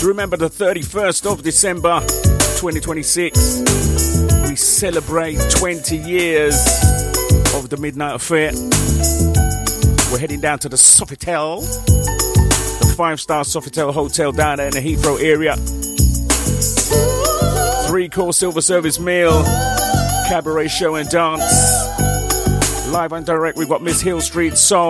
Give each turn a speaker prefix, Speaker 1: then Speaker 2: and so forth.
Speaker 1: Remember the 31st of December 2026, we celebrate 20 years of the Midnight Affair. We're heading down to the Sofitel, the 5-star Sofitel Hotel down there in the Heathrow area. 3-course silver service meal, cabaret show and dance. Live and direct, we've got Miss Hill Street Soul.